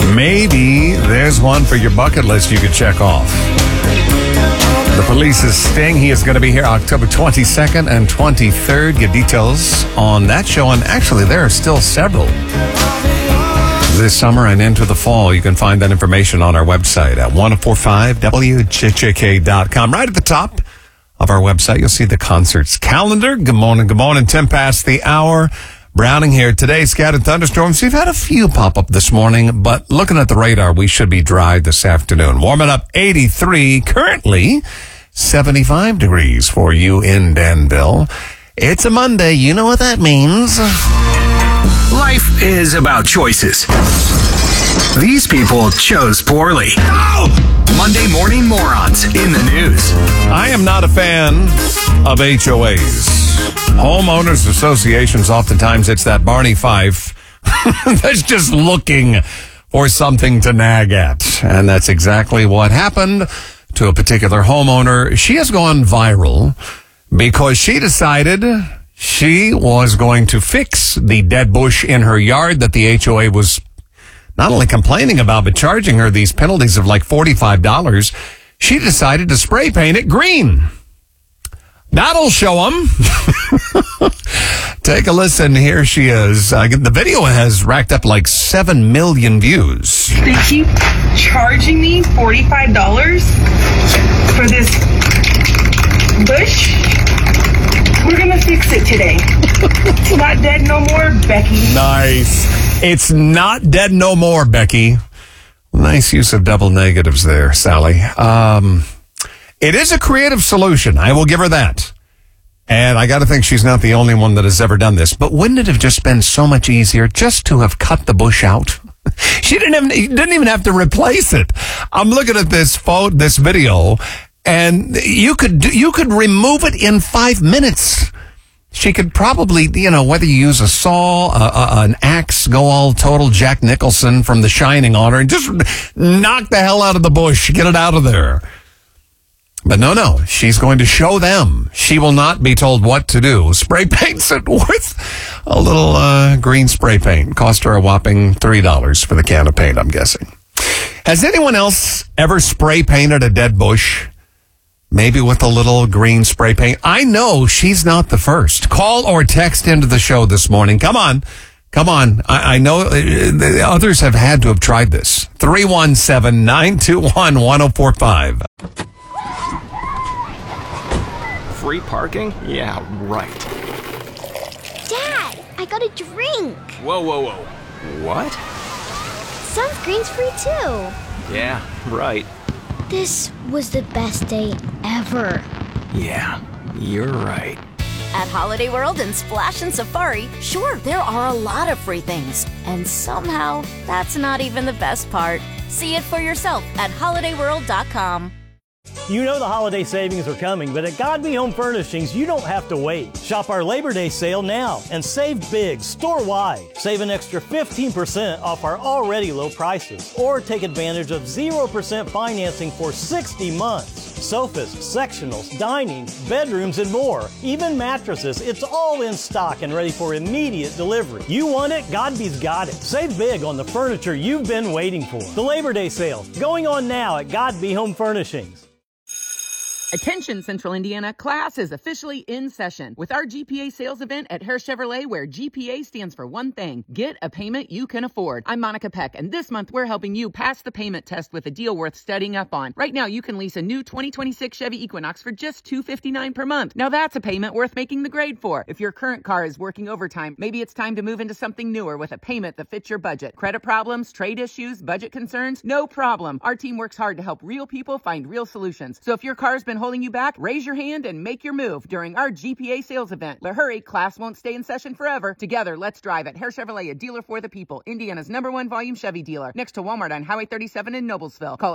Maybe there's one for your bucket list you could check off. The Police's Sting. He is going to be here October 22nd and 23rd. Get details on that show. And actually, there are still several this summer and into the fall. You can find that information on our website at 1045wjjk.com. Right at the top of our website, you'll see the concerts calendar. Good morning, 10 past the hour. Browning here today. Scattered thunderstorms. We've had a few pop up this morning, but looking at the radar, we should be dry this afternoon. Warming up 83, currently 75 degrees for you in Danville. It's a Monday. You know what that means. Life is about choices. These people chose poorly. Monday morning morons in the news. I am not a fan of HOAs. Homeowners associations, oftentimes it's that Barney Fife that's just looking for something to nag at. And that's exactly what happened to a particular homeowner. She has gone viral because she decided she was going to fix the dead bush in her yard that the HOA was not only complaining about, but charging her these penalties of like $45. She decided to spray paint it green. That'll show them. Take a listen. Here she is. The video has racked up like 7 million views. They keep charging me $45 for this bush. We're going to fix it today. It's not dead no more, Becky. Nice. It's not dead no more, Becky. Nice use of double negatives there, Sally. It is a creative solution. I will give her that. And I got to think she's not the only one that has ever done this. But wouldn't it have just been so much easier just to have cut the bush out? She didn't even have to replace it. I'm looking at this video, and you could remove it in 5 minutes. She could probably, whether you use a saw, an axe, go all total Jack Nicholson from The Shining on her and just knock the hell out of the bush, get it out of there. But no, she's going to show them. She will not be told what to do. Spray paints it with a little green spray paint. Cost her a whopping $3 for the can of paint, I'm guessing. Has anyone else ever spray painted a dead bush? Maybe with a little green spray paint. I know she's not the first. Call or text into the show this morning. Come on. I know others have had to have tried this. 317-921-1045. Free parking? Yeah, right. Dad, I got a drink. Whoa. What? Sunscreen's free too. Yeah, right. This was the best day ever. Yeah, you're right. At Holiday World and Splash and Safari, sure, there are a lot of free things. And somehow, that's not even the best part. See it for yourself at holidayworld.com. You know the holiday savings are coming, but at Godby Home Furnishings, you don't have to wait. Shop our Labor Day sale now and save big store-wide. Save an extra 15% off our already low prices. Or take advantage of 0% financing for 60 months. Sofas, sectionals, dining, bedrooms, and more. Even mattresses, it's all in stock and ready for immediate delivery. You want it? Godby's got it. Save big on the furniture you've been waiting for. The Labor Day sale, going on now at Godby Home Furnishings. Attention Central Indiana, class is officially in session with our GPA sales event at Hare Chevrolet, where GPA stands for one thing: get a payment you can afford. I'm Monica Peck, and this month we're helping you pass the payment test with a deal worth studying up on. Right now you can lease a new 2026 Chevy Equinox for just $259 per month. Now that's a payment worth making the grade for. If your current car is working overtime, maybe it's time to move into something newer with a payment that fits your budget. Credit problems, trade issues, budget concerns? No problem. Our team works hard to help real people find real solutions. So if your car's been holding you back, raise your hand and make your move during our GPA sales event. But hurry, class won't stay in session forever. Together, let's drive at Hare Chevrolet, a dealer for the people. Indiana's #1 volume Chevy dealer. Next to Walmart on Highway 37 in Noblesville. Call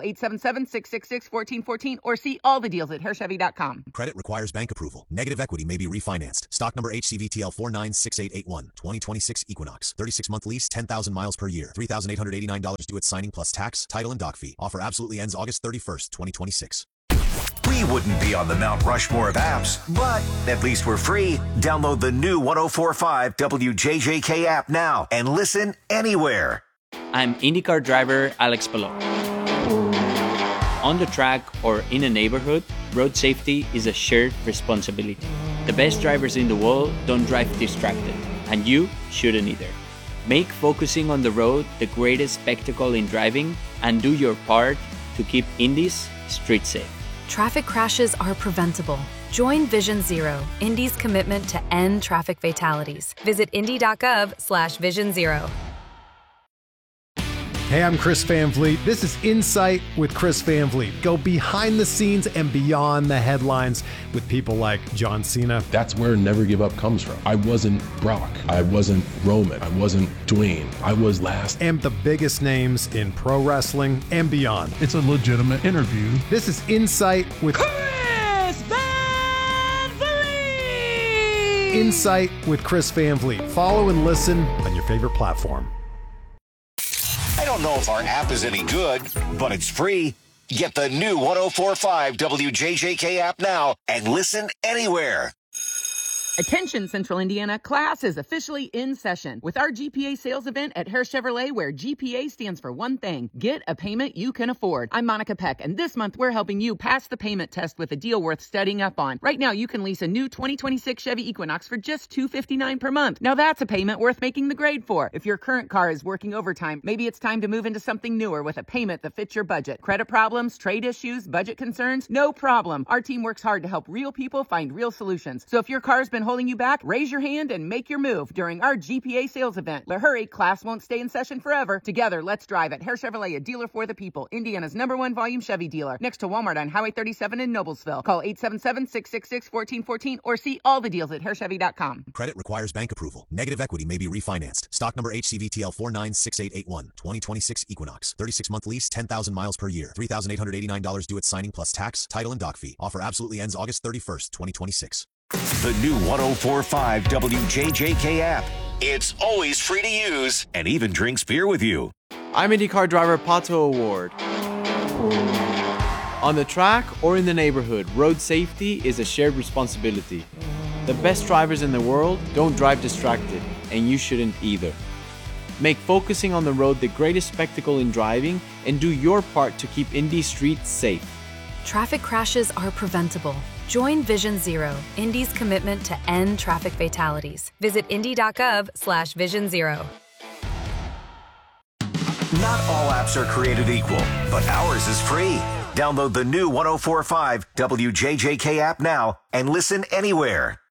877-666-1414 or see all the deals at HareChevy.com. Credit requires bank approval. Negative equity may be refinanced. Stock number HCVTL 496881. 2026 Equinox. 36-month lease, 10,000 miles per year. $3,889 due at signing plus tax, title, and dock fee. Offer absolutely ends August 31st, 2026. We wouldn't be on the Mount Rushmore of apps, but at least we're free. Download the new 1045 WJJK app now and listen anywhere. I'm IndyCar driver Alex Palou. On the track or in a neighborhood, road safety is a shared responsibility. The best drivers in the world don't drive distracted, and you shouldn't either. Make focusing on the road the greatest spectacle in driving, and do your part to keep Indy's street safe. Traffic crashes are preventable. Join Vision Zero, Indy's commitment to end traffic fatalities. Visit indy.gov/Vision Zero. Hey, I'm Chris Van Vliet. This is Insight with Chris Van Vliet. Go behind the scenes and beyond the headlines with people like John Cena. That's where Never Give Up comes from. I wasn't Brock. I wasn't Roman. I wasn't Dwayne. I was last. And the biggest names in pro wrestling and beyond. It's a legitimate interview. This is Insight with Chris Van Vliet. Insight with Chris Van Vliet. Follow and listen on your favorite platform. I don't know if our app is any good, but it's free. Get the new 104.5 WJJK app now and listen anywhere. Attention, Central Indiana, class is officially in session with our GPA sales event at Hare Chevrolet, where GPA stands for one thing: get a payment you can afford. I'm Monica Peck, and this month we're helping you pass the payment test with a deal worth studying up on. Right now, you can lease a new 2026 Chevy Equinox for just $259 per month. Now that's a payment worth making the grade for. If your current car is working overtime, maybe it's time to move into something newer with a payment that fits your budget. Credit problems, trade issues, budget concerns? No problem. Our team works hard to help real people find real solutions. So if your car's been holding you back, raise your hand and make your move during our GPA sales event. But hurry, class won't stay in session forever. Together, let's drive at Hare Chevrolet, a dealer for the people. Indiana's #1 volume Chevy dealer, next to Walmart on Highway 37 in Noblesville. Call 877-666-1414 or see all the deals at HareChevy.com. Credit requires bank approval. Negative equity may be refinanced. Stock number HCVTL 496881. 2026 Equinox. 36-month lease, 10,000 miles per year. $3,889 due at signing plus tax, title, and dock fee. Offer absolutely ends August 31st, 2026. The new 104.5 WJJK app. It's always free to use and even drinks beer with you. I'm IndyCar driver Pato O'Ward. On the track or in the neighborhood, road safety is a shared responsibility. The best drivers in the world don't drive distracted, and you shouldn't either. Make focusing on the road the greatest spectacle in driving, and do your part to keep Indy streets safe. Traffic crashes are preventable. Join Vision Zero, Indy's commitment to end traffic fatalities. Visit indy.gov/Vision Zero. Not all apps are created equal, but ours is free. Download the new 104.5 WJJK app now and listen anywhere.